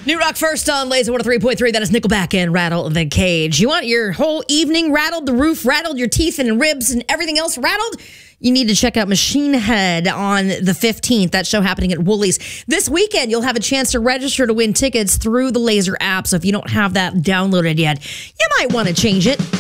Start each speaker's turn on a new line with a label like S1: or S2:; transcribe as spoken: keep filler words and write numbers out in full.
S1: New Rock first on Laser one oh three point three. That is Nickelback and Rattle the Cage. You want your whole evening rattled, the roof rattled, your teeth and ribs and everything else rattled? You need to check out Machine Head on the fifteenth. That show happening at Woolies. This weekend, you'll have a chance to register to win tickets through the Laser app. So if you don't have that downloaded yet, you might want to change it.